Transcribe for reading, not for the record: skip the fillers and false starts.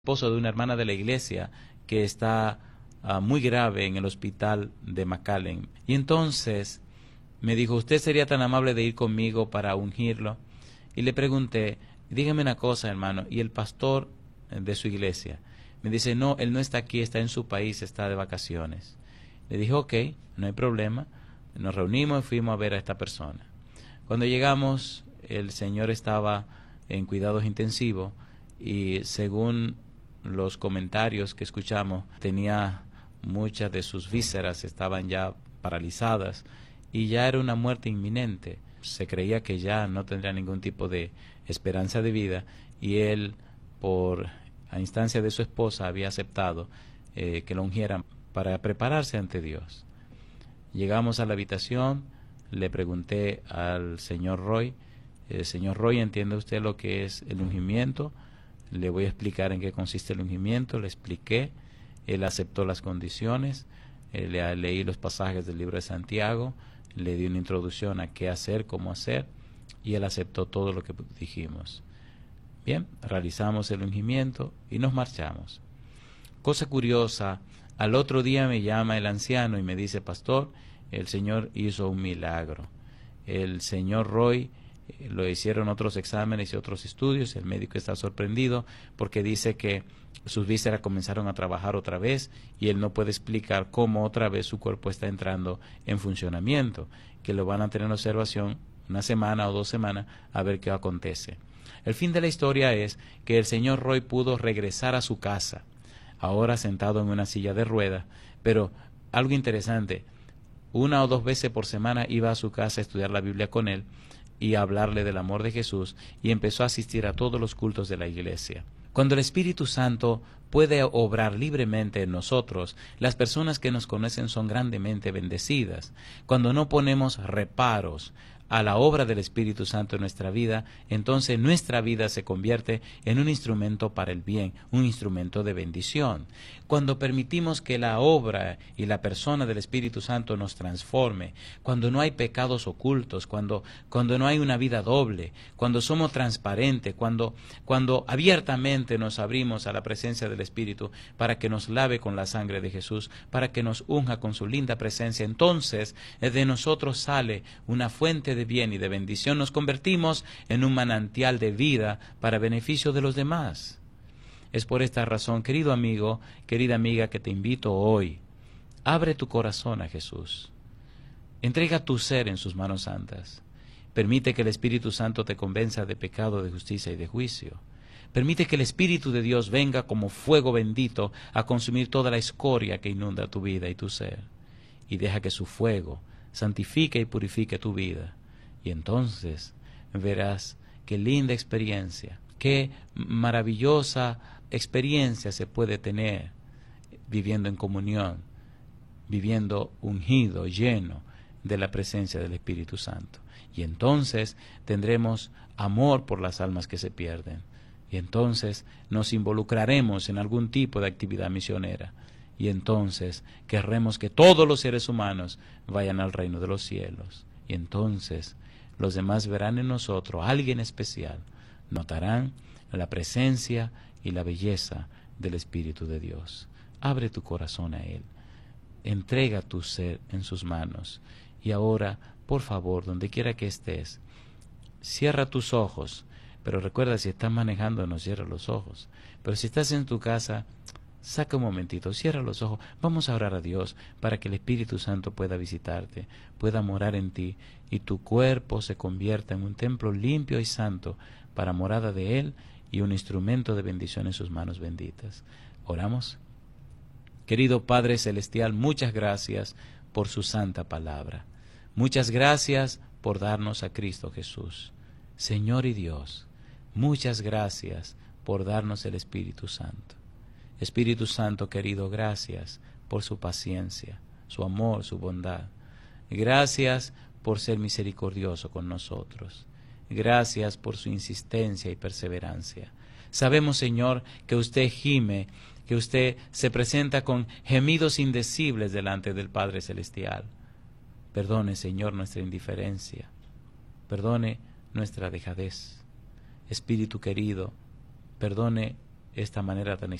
esposo de una hermana de la iglesia que está muy grave en el hospital de McAllen. Y entonces me dijo, ¿usted sería tan amable de ir conmigo para ungirlo? Y le pregunté, dígame una cosa, hermano, y el pastor de su iglesia me dice, no, él no está aquí, está en su país, está de vacaciones. Le dije, ok, no hay problema. Nos reunimos y fuimos a ver a esta persona. Cuando llegamos, el señor estaba en cuidados intensivos y según los comentarios que escuchamos, tenía muchas de sus vísceras, estaban ya paralizadas y ya era una muerte inminente. Se creía que ya no tendría ningún tipo de esperanza de vida y él, por a instancia de su esposa, había aceptado que lo ungieran para prepararse ante Dios. Llegamos a la habitación, le pregunté al señor Roy, señor Roy, ¿entiende usted lo que es el ungimiento? Le voy a explicar en qué consiste el ungimiento. Le expliqué, él aceptó las condiciones, le leí los pasajes del libro de Santiago, le di una introducción a qué hacer, cómo hacer, y él aceptó todo lo que dijimos. Bien, realizamos el ungimiento y nos marchamos. Cosa curiosa, al otro día me llama el anciano y me dice, pastor, el Señor hizo un milagro. El señor Roy lo hicieron otros exámenes y otros estudios, el médico está sorprendido porque dice que sus vísceras comenzaron a trabajar otra vez y él no puede explicar cómo otra vez su cuerpo está entrando en funcionamiento, que lo van a tener en observación una semana o 2 semanas a ver qué acontece. El fin de la historia es que el señor Roy pudo regresar a su casa, ahora sentado en una silla de ruedas, pero algo interesante, 1 o 2 veces por semana iba a su casa a estudiar la Biblia con él y a hablarle del amor de Jesús, y empezó a asistir a todos los cultos de la iglesia. Cuando el Espíritu Santo puede obrar libremente en nosotros, las personas que nos conocen son grandemente bendecidas. Cuando no ponemos reparos a la obra del Espíritu Santo en nuestra vida, entonces nuestra vida se convierte en un instrumento para el bien, un instrumento de bendición. Cuando permitimos que la obra y la persona del Espíritu Santo nos transforme, cuando no hay pecados ocultos, cuando no hay una vida doble, cuando somos transparentes, cuando abiertamente nos abrimos a la presencia del Espíritu para que nos lave con la sangre de Jesús, para que nos unja con su linda presencia, entonces de nosotros sale una fuente de bien y de bendición, nos convertimos en un manantial de vida para beneficio de los demás. Es por esta razón, querido amigo, querida amiga, que te invito hoy, abre tu corazón a Jesús, entrega tu ser en sus manos santas, permite que el Espíritu Santo te convenza de pecado, de justicia y de juicio. Permite que el Espíritu de Dios venga como fuego bendito a consumir toda la escoria que inunda tu vida y tu ser, y deja que su fuego santifique y purifique tu vida. Y entonces verás qué linda experiencia, qué maravillosa experiencia se puede tener viviendo en comunión, viviendo ungido, lleno de la presencia del Espíritu Santo. Y entonces tendremos amor por las almas que se pierden. Y entonces nos involucraremos en algún tipo de actividad misionera. Y entonces querremos que todos los seres humanos vayan al reino de los cielos. Y entonces los demás verán en nosotros a alguien especial, notarán la presencia y la belleza del Espíritu de Dios. Abre tu corazón a Él, entrega tu ser en sus manos. Y ahora, por favor, donde quiera que estés, cierra tus ojos, pero recuerda, si estás manejando, no cierres los ojos. Pero si estás en tu casa, saca un momentito, cierra los ojos, vamos a orar a Dios para que el Espíritu Santo pueda visitarte, pueda morar en ti y tu cuerpo se convierta en un templo limpio y santo para morada de Él y un instrumento de bendición en sus manos benditas. ¿Oramos? Querido Padre Celestial, muchas gracias por su santa palabra. Muchas gracias por darnos a Cristo Jesús, Señor y Dios. Muchas gracias por darnos el Espíritu Santo. Espíritu Santo querido, gracias por su paciencia, su amor, su bondad. Gracias por ser misericordioso con nosotros. Gracias por su insistencia y perseverancia. Sabemos, Señor, que usted gime, que usted se presenta con gemidos indecibles delante del Padre Celestial. Perdone, Señor, nuestra indiferencia. Perdone nuestra dejadez. Espíritu querido, perdone esta manera tan